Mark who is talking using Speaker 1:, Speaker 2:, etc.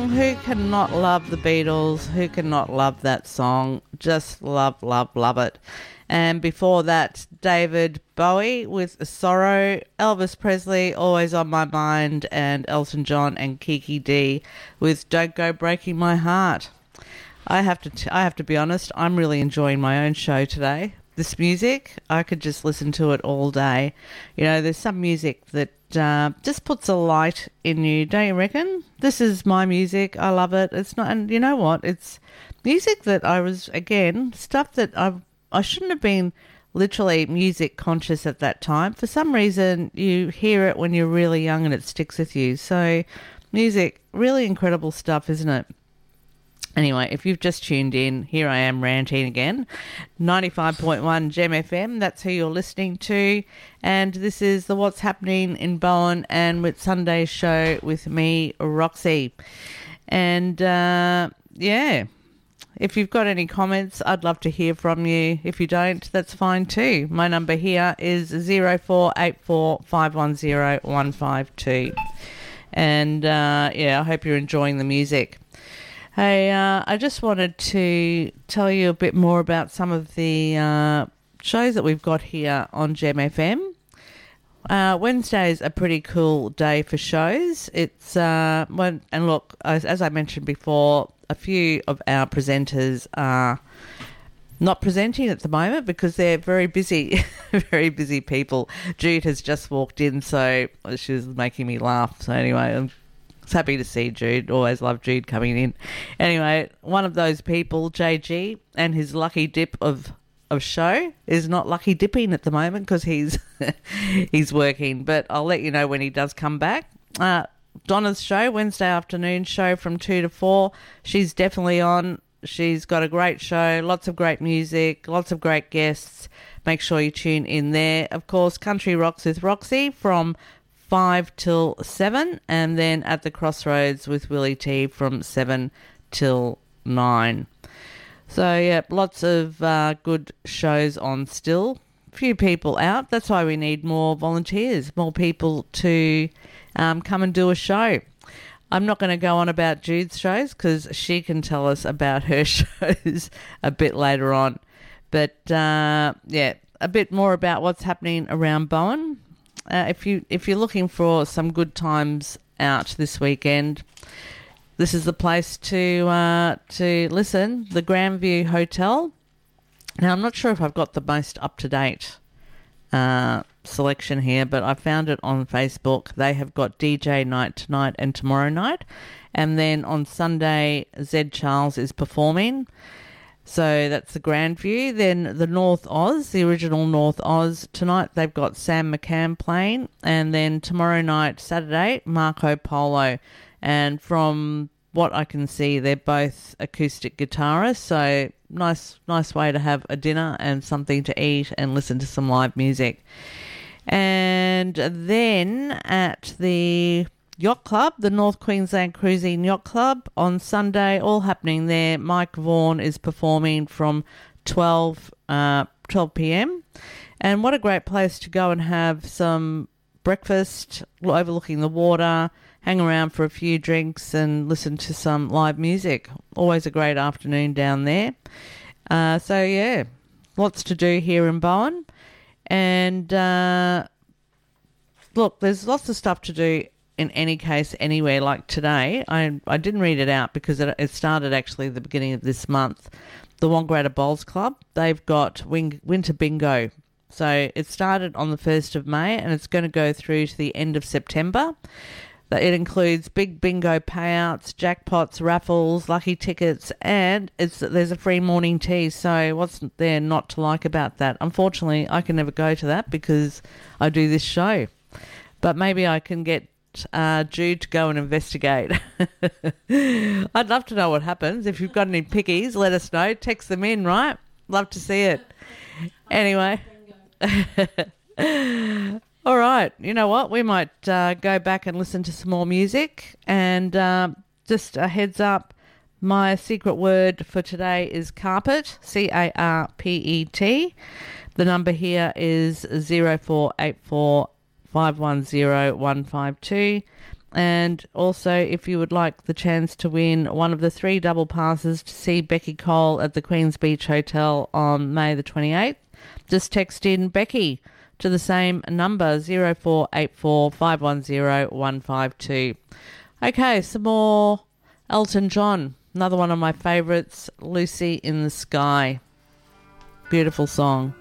Speaker 1: Who cannot love the Beatles? Who cannot love that song? Just love, love, love it. And before that, David Bowie with Sorrow, Elvis Presley, Always on My Mind, and Elton John and Kiki D with Don't Go Breaking My Heart. I have to be honest, I'm really enjoying my own show today. This music, I could just listen to it all day. You know, there's some music that just puts a light in you, don't you reckon? This is my music. I love it. It's not, and you know what? It's music that I was, again, stuff that I shouldn't have been literally music conscious at that time. For some reason, you hear it when you're really young and it sticks with you. So music, really incredible stuff, isn't it? Anyway, if you've just tuned in, here I am ranting again. 95.1 Gem FM, that's who you're listening to. And this is the What's Happening in Bowen and with Sunday's show with me, Roxy. And, yeah, if you've got any comments, I'd love to hear from you. If you don't, that's fine too. My number here is 0484 510 152. And, yeah, I hope you're enjoying the music. Hey, I just wanted to tell you a bit more about some of the shows that we've got here on Gem FM. Wednesday's a pretty cool day for shows. It's and look, as I mentioned before, a few of our presenters are not presenting at the moment because they're very busy, very busy people. Jude has just walked in, so she was making me laugh. So anyway, I'm happy to see Jude. Always love Jude coming in. Anyway, one of those people, JG, and his lucky dip of show is not lucky dipping at the moment because he's he's working. But I'll let you know when he does come back. Donna's show, Wednesday afternoon show from 2 to 4. She's definitely on. She's got a great show, lots of great music, lots of great guests. Make sure you tune in there. Of course, Country Rocks with Roxy from 5 till 7, and then At the Crossroads with Willie T from 7 till 9. So, yeah, lots of good shows on still. Few people out. That's why we need more volunteers, more people to come and do a show. I'm not going to go on about Jude's shows because she can tell us about her shows a bit later on. But, yeah, a bit more about what's happening around Bowen. If you're looking for some good times out this weekend, this is the place to listen. The Grandview Hotel. Now, I'm not sure if I've got the most up-to-date selection here, but I found it on Facebook. They have got DJ night tonight and tomorrow night, and then on Sunday, Zed Charles is performing. So that's the Grandview. Then the North Oz, the original North Oz. Tonight they've got Sam McCann playing. And then tomorrow night, Saturday, Marco Polo. And from what I can see, they're both acoustic guitarists. So nice way to have a dinner and something to eat and listen to some live music. And then at the Yacht Club, the North Queensland Cruising Yacht Club on Sunday, all happening there. Mike Vaughan is performing from 12 p.m. And what a great place to go and have some breakfast overlooking the water, hang around for a few drinks and listen to some live music. Always a great afternoon down there. So, yeah, lots to do here in Bowen. And, look, there's lots of stuff to do in any case, anywhere. Like today, I didn't read it out because it started actually at the beginning of this month. The Wangaratta Bowls Club, they've got Winter Bingo. So it started on the 1st of May and it's going to go through to the end of September. It includes big bingo payouts, jackpots, raffles, lucky tickets, and there's a free morning tea. So what's there not to like about that? Unfortunately, I can never go to that because I do this show. But maybe I can get Jude to go and investigate. I'd love to know what happens. If you've got any pickies, let us know. Text them in, right? Love to see it. Anyway. All right. You know what? We might go back and listen to some more music. And just a heads up, my secret word for today is carpet, CARPET. The number here is 0484 510 152. And also, if you would like the chance to win one of the 3 double passes to see Becky Cole at the Queen's Beach Hotel on May the 28th, just text in Becky to the same number, 0484 510 152. Okay, some more Elton John. Another one of my favourites, Lucy in the Sky. Beautiful song.